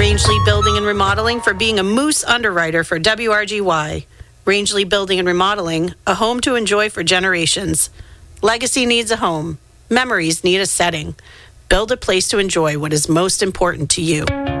Rangeley Building and Remodeling for being a Moose underwriter for WRGY. Rangeley Building and Remodeling, a home to enjoy for generations. Legacy needs a home. Memories need a setting. Build a place to enjoy what is most important to you.